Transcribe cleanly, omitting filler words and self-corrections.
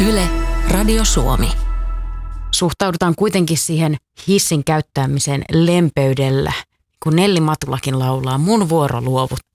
Yle, Radio Suomi. Suhtaudutaan kuitenkin siihen hissin käyttämiseen lempeydellä, kun Nelli Matulakin laulaa mun vuoro luovuttaa.